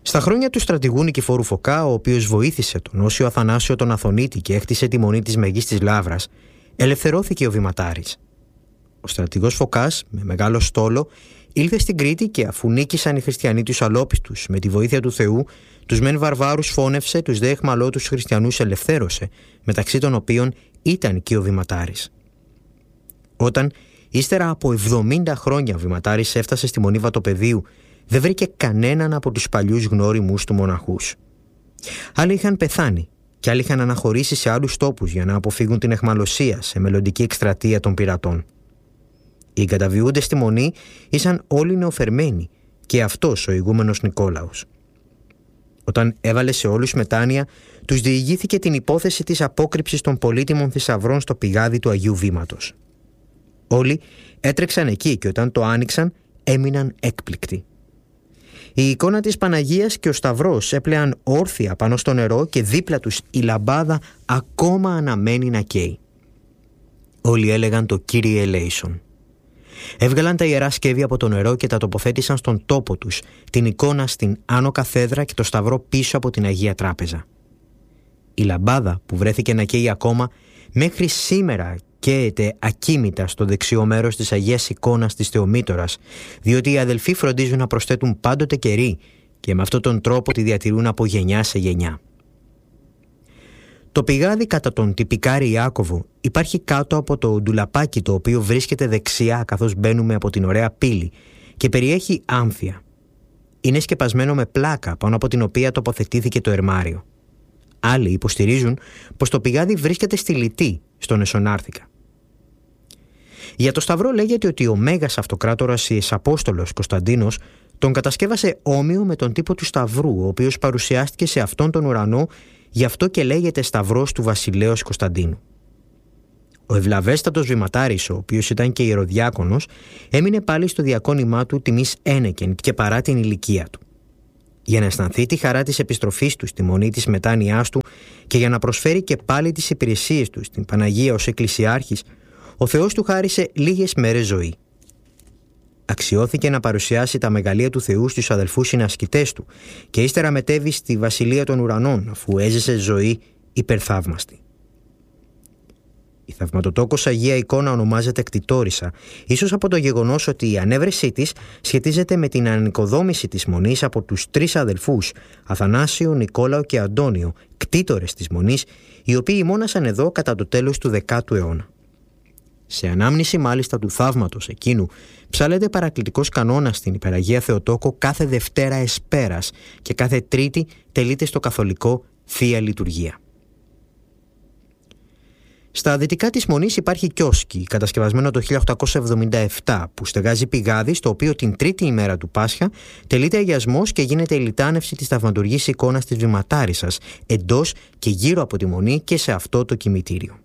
Στα χρόνια του στρατηγού Νικηφόρου Φωκά, ο οποίος βοήθησε τον Όσιο Αθανάσιο τον Αθωνίτη και έκτισε τη μονή της Μεγίστης Λαύρας, ελευθερώθηκε ο Βηματάρης. Ο στρατηγός Φωκάς, με μεγάλο στόλο, ήλθε στην Κρήτη και αφού νίκησαν οι χριστιανοί τους αλόπιστους με τη βοήθεια του Θεού, τους μεν βαρβάρους φώνευσε, τους δε αιχμαλώτους χριστιανούς ελευθέρωσε, μεταξύ των οποίων ήταν και ο Βηματάρης. Όταν, ύστερα από 70 χρόνια, ο Βηματάρης έφτασε στη Μονή Βατοπεδίου, δεν βρήκε κανέναν από τους παλιούς γνώριμους του μοναχούς. Άλλοι είχαν πεθάνει και άλλοι είχαν αναχωρήσει σε άλλους τόπους για να αποφύγουν την αιχμαλωσία σε μελλοντική εκστρατεία των πειρατών. Οι εγκαταβιούντες στη Μονή ήσαν όλοι νεοφερμένοι και αυτός ο ηγούμενος Νικόλαος. Όταν έβαλε σε όλους μετάνοια, τους διηγήθηκε την υπόθεση της απόκρυψης των πολύτιμων θησαυρών στο πηγάδι του Αγίου Βήματος. Όλοι έτρεξαν εκεί και όταν το άνοιξαν έμειναν έκπληκτοι. Η εικόνα της Παναγίας και ο Σταυρός έπλεαν όρθια πάνω στο νερό και δίπλα τους η λαμπάδα ακόμα αναμένει να καίει. Όλοι έλεγαν το Κύριε ελέησον. Έβγαλαν τα ιερά σκεύη από το νερό και τα τοποθέτησαν στον τόπο τους, την εικόνα στην άνω καθέδρα και το Σταυρό πίσω από την Αγία Τράπεζα. Η λαμπάδα που βρέθηκε να καίει ακόμα μέχρι σήμερα καίεται ακίμητα στο δεξιό μέρος της Αγίας Εικόνας της Θεομήτωρας, διότι οι αδελφοί φροντίζουν να προσθέτουν πάντοτε κερί και με αυτόν τον τρόπο τη διατηρούν από γενιά σε γενιά. Το πηγάδι κατά τον τυπικάρη Ιάκωβο υπάρχει κάτω από το ντουλαπάκι, το οποίο βρίσκεται δεξιά καθώς μπαίνουμε από την ωραία πύλη και περιέχει άμφια. Είναι σκεπασμένο με πλάκα πάνω από την οποία τοποθετήθηκε το ερμάριο. Άλλοι υποστηρίζουν πως το πηγάδι βρίσκεται στη Λιτή, στον Εσονάρθηκα. Για το Σταυρό λέγεται ότι ο Μέγας Αυτοκράτορας Ιεσαπόστολος Κωνσταντίνος τον κατασκεύασε όμοιο με τον τύπο του Σταυρού, ο οποίος παρουσιάστηκε σε αυτόν τον ουρανό, γι' αυτό και λέγεται Σταυρός του Βασιλέως Κωνσταντίνου. Ο ευλαβέστατος Βηματάρης, ο οποίος ήταν και ιεροδιάκονος, έμεινε πάλι στο διακόνημά του τιμής ένεκεν και παρά την ηλικία του. Για να αισθανθεί τη χαρά της επιστροφής του στη μονή της μετάνοιάς του και για να προσφέρει και πάλι τις υπηρεσίες του στην Παναγία ως εκκλησιάρχης, ο Θεός του χάρισε λίγες μέρες ζωή. Αξιώθηκε να παρουσιάσει τα μεγαλεία του Θεού στους αδελφούς συνασκητές του και ύστερα μετέβη στη Βασιλεία των Ουρανών, αφού έζησε ζωή υπερθαύμαστη. Η θαυματοτόκος Αγία Εικόνα ονομάζεται κτητόρισα, ίσως από το γεγονός ότι η ανέβρεσή της σχετίζεται με την ανοικοδόμηση της Μονής από τους τρεις αδελφούς, Αθανάσιο, Νικόλαο και Αντώνιο, κτήτορες της Μονής, οι οποίοι μόνασαν εδώ κατά το τέλος του 10ου αιώνα. Σε ανάμνηση μάλιστα του θαύματος εκείνου, ψάλλεται παρακλητικός κανόνας στην Υπεραγία Θεοτόκο κάθε Δευτέρα Εσπέρας και κάθε Τρίτη τελείται στο καθολικό Θεία Λειτουργία. Στα δυτικά της Μονής υπάρχει κιόσκι, κατασκευασμένο το 1877, που στεγάζει πηγάδι, στο οποίο την τρίτη ημέρα του Πάσχα τελείται αγιασμός και γίνεται η λιτάνευση της θαυματουργής εικόνας της Βηματάρισσας εντός και γύρω από τη Μονή και σε αυτό το κημητήριο.